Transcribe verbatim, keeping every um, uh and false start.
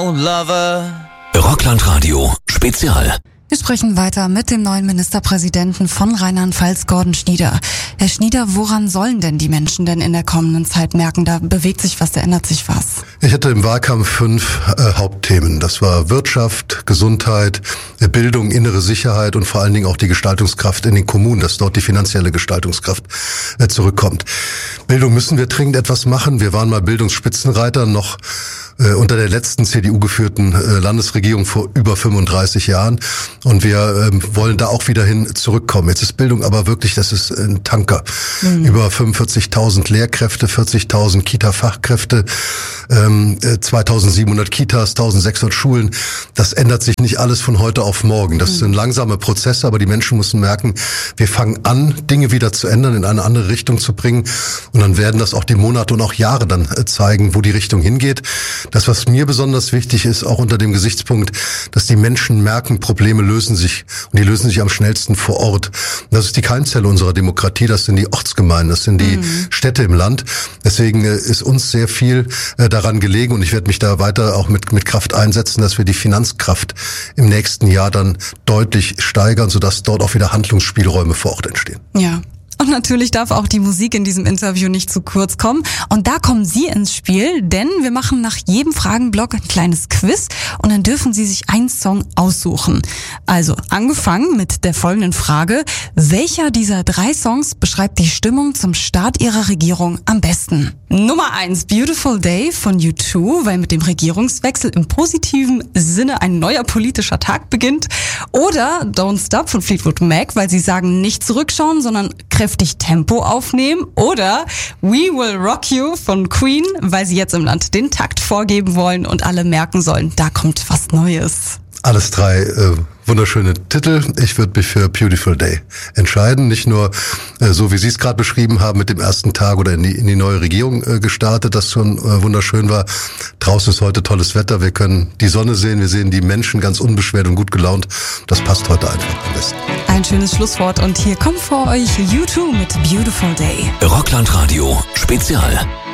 Lover. Rockland-Radio Spezial. Wir sprechen weiter mit dem neuen Ministerpräsidenten von Rheinland-Pfalz, Gordon Schnieder. Herr Schnieder, woran sollen denn die Menschen denn in der kommenden Zeit merken? Da bewegt sich was, da ändert sich was. Ich hatte im Wahlkampf fünf äh, Hauptthemen. Das war Wirtschaft, Gesundheit, Bildung, innere Sicherheit und vor allen Dingen auch die Gestaltungskraft in den Kommunen, dass dort die finanzielle Gestaltungskraft äh, zurückkommt. Bildung müssen wir dringend etwas machen. Wir waren mal Bildungsspitzenreiter noch äh, unter der letzten C D U-geführten äh, Landesregierung vor über fünfunddreißig Jahren. Und wir ähm, wollen da auch wieder hin zurückkommen. Jetzt ist Bildung aber wirklich, das ist ein Tanker. Mhm. Über fünfundvierzigtausend Lehrkräfte, vierzigtausend Kita-Fachkräfte, ähm, zweitausendsiebenhundert Kitas, eintausendsechshundert Schulen. Das ändert sich nicht alles von heute auf morgen. Das mhm. sind langsame Prozesse, aber die Menschen müssen merken, wir fangen an, Dinge wieder zu ändern, in eine andere Richtung zu bringen. Und dann werden das auch die Monate und auch Jahre dann zeigen, wo die Richtung hingeht. Das, was mir besonders wichtig ist, auch unter dem Gesichtspunkt, dass die Menschen merken, Probleme lösen sich und die lösen sich am schnellsten vor Ort. Und das ist die Keimzelle unserer Demokratie, das sind die Ortsgemeinden, das sind die mhm. Städte im Land. Deswegen ist uns sehr viel daran gelegen und ich werde mich da weiter auch mit, mit Kraft einsetzen, dass wir die Finanzkraft im nächsten Jahr dann deutlich steigern, sodass dort auch wieder Handlungsspielräume vor Ort entstehen. Ja. Und natürlich darf auch die Musik in diesem Interview nicht zu kurz kommen. Und da kommen Sie ins Spiel, denn wir machen nach jedem Fragenblock ein kleines Quiz und dann dürfen Sie sich einen Song aussuchen. Also angefangen mit der folgenden Frage: Welcher dieser drei Songs beschreibt die Stimmung zum Start Ihrer Regierung am besten? Nummer eins, Beautiful Day von U zwei, weil mit dem Regierungswechsel im positiven Sinne ein neuer politischer Tag beginnt. Oder Don't Stop von Fleetwood Mac, weil sie sagen, nicht zurückschauen, sondern kräftig Tempo aufnehmen. Oder We Will Rock You von Queen, weil sie jetzt im Land den Takt vorgeben wollen und alle merken sollen, da kommt was Neues. Alles drei äh, wunderschöne Titel. Ich würde mich für Beautiful Day entscheiden. Nicht nur, äh, so wie Sie es gerade beschrieben haben, mit dem ersten Tag oder in die, in die neue Regierung äh, gestartet, das schon äh, wunderschön war. Draußen ist heute tolles Wetter. Wir können die Sonne sehen. Wir sehen die Menschen ganz unbeschwert und gut gelaunt. Das passt heute einfach am besten. Ein schönes Schlusswort und hier kommt vor euch U zwei mit Beautiful Day. Rockland-Radio Spezial.